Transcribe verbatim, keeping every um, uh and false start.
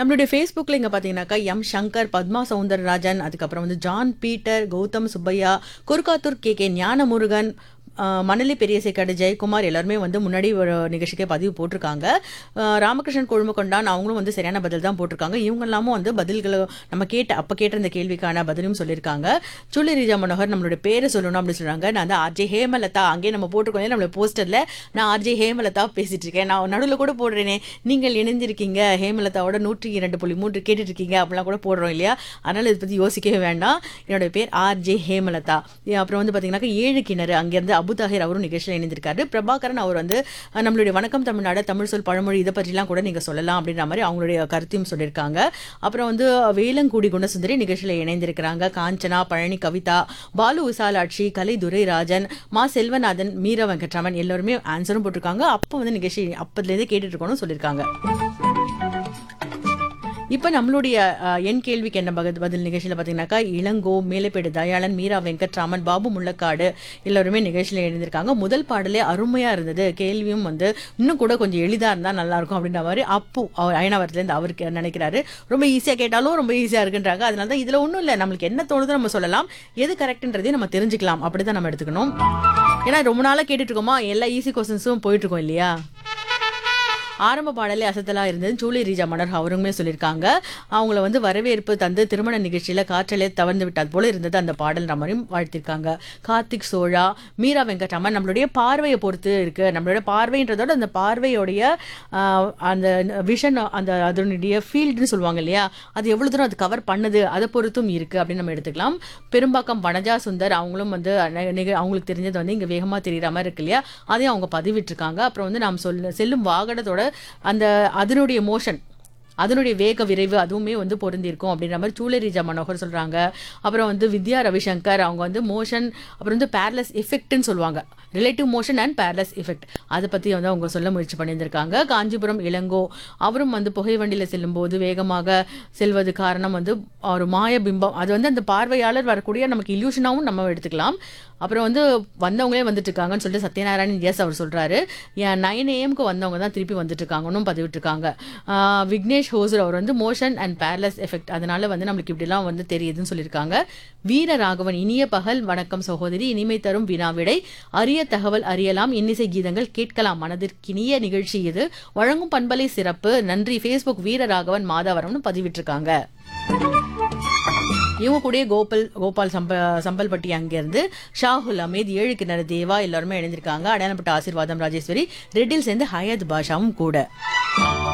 நம்மளுடைய ஃபேஸ்புக்கில் இங்கே பார்த்தீங்கன்னாக்கா எம் சங்கர், பத்மா சவுந்தரராஜன், அதுக்கப்புறம் வந்து John Peter, Gautham Subbaiah, Kurukkathur K K Gnanamurugan, Manali Periyasaikadu Jayakumar எல்லாருமே வந்து முன்னாடி ஒரு நிகழ்ச்சிக்கே பதிவு போட்டிருக்காங்க. ராமகிருஷ்ணன் கொழுமக்கொண்டான் அவங்களும் வந்து சரியான பதில் தான் போட்டிருக்காங்க. இவங்க எல்லாமும் வந்து பதில்களை நம்ம கேட்ட அப்போ கேட்ட இந்த கேள்விக்கான பதிலும் சொல்லியிருக்காங்க. சுள்ளி ரீஜா மனோகர் நம்மளோட பேரை சொல்லணும் அப்படின்னு சொல்கிறாங்க. நான் வந்து ஆர்ஜே ஹேமலதா, அங்கேயே நம்ம போட்டிருக்கோம் நம்மளோட போஸ்டரில், நான் ஆர்ஜே ஹேமலதா பேசிட்டு இருக்கேன். நான் நடுவில் கூட போடுறேனே, நீங்கள் இணைஞ்சிருக்கீங்க ஹேமலதாவோட நூற்றி இரண்டு புள்ளி மூன்று கேட்டுட்டு இருக்கீங்க அப்படிலாம் கூட போடுறோம் இல்லையா? அதனால் இதை பற்றி யோசிக்கவே வேண்டாம். என்னோட பேர் ஆர்ஜே ஹேமலதா. அப்புறம் வந்து பார்த்தீங்கன்னாக்கா ஏழு கிணறு அங்கேருந்து அபு தாஹிர் அவரும் நிகழ்ச்சியில் இணைந்திருக்காரு. பிரபாகரன் அவர் வந்து நம்மளுடைய வணக்கம் தமிழ்நாடு, தமிழ் சொல் பழமொழி இதை பற்றிலாம் கூட நீங்கள் சொல்லலாம் அப்படின்ற மாதிரி அவங்களுடைய கருத்தையும் சொல்லியிருக்காங்க. அப்புறம் வந்து வேலங்குடி குணசுந்தரி நிகழ்ச்சியில் இணைந்திருக்கிறாங்க. காஞ்சனா, பழனி கவிதா, பாலு விசாலாட்சி, கலை துரைராஜன், மா செல்வநாதன், மீரா வெங்கட்ராமன் எல்லாருமே ஆன்சரும் போட்டிருக்காங்க. அப்போ வந்து நிகழ்ச்சி அப்பதுலேருந்தே கேட்டுட்டு இருக்கணும்னு சொல்லியிருக்காங்க. இப்போ நம்மளுடைய என் கேள்விக்கு என்ன பதில் நிகழ்ச்சியில் பார்த்தீங்கன்னாக்கா இளங்கோ, மேலப்பேடு தயாளன், மீரா வெங்கட்ராமன், பாபு முள்ளக்காடு எல்லாருமே நிகழ்ச்சியில் எழுந்திருக்காங்க. முதல் பாடலே அருமையாக இருந்தது, கேள்வியும் வந்து இன்னும் கூட கொஞ்சம் எளிதாக இருந்தால் நல்லாயிருக்கும் அப்படின்ற மாதிரி அப்பு அவர் அயனாவரத்துலேருந்து அவருக்கு நினைக்கிறாரு. ரொம்ப ஈஸியாக கேட்டாலும் ரொம்ப ஈஸியாக இருக்குன்றாங்க. அதனால தான் இதில் ஒன்றும் இல்லை, நம்மளுக்கு என்ன தோணுதோ நம்ம சொல்லலாம், எது கரெக்டுன்றதையும் நம்ம தெரிஞ்சுக்கலாம். அப்படி தான் நம்ம எடுத்துக்கணும். ஏன்னா ரொம்ப நாளாக கேட்டுட்டு இருக்கோமா, எல்லா ஈஸி கொஸ்டின்ஸும் போயிட்டுருக்கோம் இல்லையா? ஆரம்ப பாடலே அசத்தலா இருந்தது சூளி ரீஜா மன்னர் அவருமே சொல்லியிருக்காங்க. அவங்கள வந்து வரவேற்பு தந்து திருமண நிகழ்ச்சியில் காற்றலே தவழ்ந்து விட்டது போல இருந்தது அந்த பாடல்ன்ற மாதிரியும் வாழ்த்திருக்காங்க. கார்த்திக் சோழா, மீரா வெங்கட்ராமன், நம்மளுடைய பார்வையை பொறுத்து இருக்கு, நம்மளுடைய பார்வைன்றதோட அந்த பார்வையோடைய அந்த விஷன், அந்த அதனுடைய ஃபீல்டுன்னு சொல்லுவாங்க இல்லையா, அது எவ்வளவு தூரம் அது கவர் பண்ணுது அதை பொறுத்தும் இருக்கு அப்படின்னு நம்ம எடுத்துக்கலாம். பெரும்பாக்கம் வனஜா சுந்தர் அவங்களும் வந்து அவங்களுக்கு தெரிஞ்சது வந்து இங்க வேகமா தெரியுற மாதிரி இருக்கு இல்லையா, அதையும் அவங்க பதிவிட்டிருக்காங்க. அப்புறம் வந்து நாம் சொல்ல செல்லும் வாகனத்தோட அந்த அதனுடைய மோஷன், அதனுடைய வேக விரைவு அதுவுமே வந்து பொருந்திருக்கும் அப்படின்ற மாதிரி சூளரிஜா மனோகர் சொல்றாங்க. அப்புறம் வந்து வித்யா ரவிசங்கர் அவங்க வந்து மோஷன், அப்புறம் வந்து பேரலஸ் எஃபெக்ட்னு சொல்லுவாங்க, ரிலேட்டிவ் மோஷன் அண்ட் பேரலஸ் எஃபெக்ட், அதை பற்றி வந்து அவங்க சொல்ல முயற்சி பண்ணியிருந்திருக்காங்க. காஞ்சிபுரம் இளங்கோ அவரும் வந்து புகை வண்டியில் செல்லும்போது வேகமாக செல்வது காரணம் வந்து ஒரு மாய பிம்பம், அது வந்து அந்த பார்வையாளர் வரக்கூடிய நமக்கு இல்யூஷனாகவும் நம்ம எடுத்துக்கலாம். அப்புறம் வந்து வந்தவங்களே வந்துட்டு இருக்காங்கன்னு சொல்லிட்டு சத்யநாராயணன் எஸ் அவர் சொல்றாரு. நைன் ஏஎம்க்கு வந்தவங்க தான் திருப்பி வந்துட்டு இருக்காங்கன்னு பதிவிட்டு இருக்காங்க. விக்னேஷ் ஹோசர் அவர் வந்து மோஷன் அண்ட் பேரலஸ் எஃபெக்ட், அதனால வந்து நம்மளுக்கு இப்படிலாம் வந்து தெரியுதுன்னு சொல்லியிருக்காங்க. வீர ராகவன் இனிய பகல் வணக்கம் சகோதரி, இனிமை தரும் வினாவிடை, அரிய தகவல் அறியலாம், இன்னிசை கீதங்கள் கேட்கலாம், மனதிற்கினிய நிகழ்ச்சி இது, வழங்கும் பண்பலை சிறப்பு, நன்றி. ஃபேஸ்புக் வீர ராகவன் மாதவரம்னு பதிவிட்டிருக்காங்க. இவங்க கூட கோபால் கோபால் சம்ப சம்பல்பட்டி அங்கிருந்து ஷாஹுல் அமீத், ஏழு கிணறு தேவா எல்லாருமே எழுந்திருக்காங்க. அடையாளப்பட்ட ஆசீர்வாதம் ராஜேஸ்வரி, ரெட்டில் சேர்ந்து ஹயாத் பாஷாவும் கூட.